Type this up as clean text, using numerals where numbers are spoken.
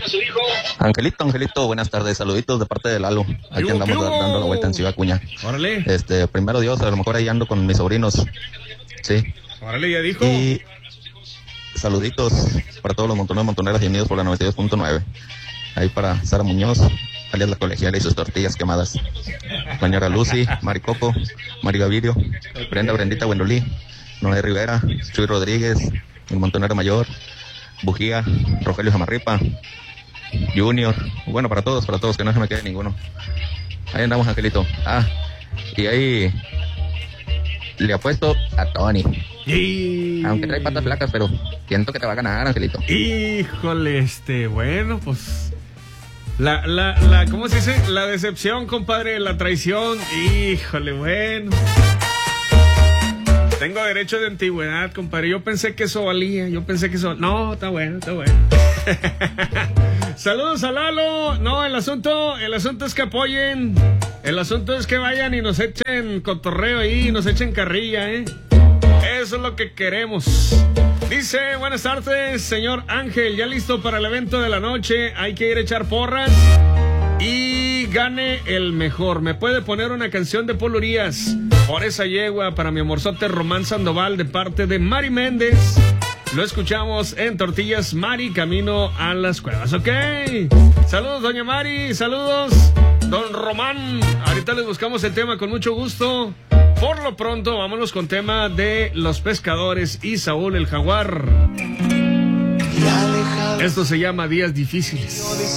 Angelito, buenas tardes, saluditos de parte de Lalo. Aquí andamos dando la vuelta en Ciudad Acuña. Órale. Primero Dios, a lo mejor ahí ando con mis sobrinos. Sí. Órale, ya dijo. Y saluditos para todos los montoneros, montoneras y unidos por la 92.9. Ahí para Sara Muñoz, alias La Colegiala y sus tortillas quemadas. Señora Lucy, Mari Coco, Mari Gavirio, Brendita Wendolí, Noé Rivera, Chuy Rodríguez, el montonero mayor, Bujía, Rogelio Jamarripa, Junior, bueno, para todos, que no se me quede ninguno. Ahí andamos, Angelito. Y ahí le apuesto a Tony. Aunque trae patas flacas, pero siento que te va a ganar, Angelito. Híjole, bueno, pues ¿cómo se dice? La decepción, compadre, la traición. Híjole, bueno. Tengo derecho de antigüedad, compadre. Yo pensé que eso valía. No, está bueno. Saludos a Lalo. No, el asunto es que apoyen. El asunto es que vayan y nos echen cotorreo ahí, nos echen carrilla, Eso es lo que queremos. Dice, buenas tardes, señor Ángel. Ya listo para el evento de la noche. Hay que ir a echar porras y gane el mejor. ¿Me puede poner una canción de Paul Urias? Por esa yegua para mi amorzote Román Sandoval de parte de Mari Méndez. Lo escuchamos en Tortillas Mari, camino a las cuevas, ¿ok? Saludos, doña Mari, saludos, don Román. Ahorita les buscamos el tema con mucho gusto. Por lo pronto, vámonos con tema de Los Pescadores y Saúl el Jaguar. Esto se llama Días Difíciles.